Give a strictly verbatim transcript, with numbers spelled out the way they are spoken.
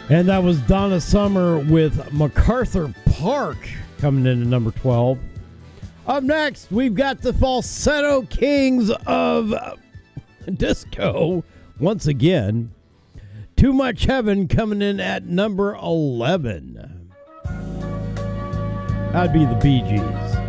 And that was Donna Summer with MacArthur Park coming in at number twelve. Up next, we've got the Falsetto Kings of Disco once again. Too Much Heaven coming in at number eleven. That'd be the Bee Gees.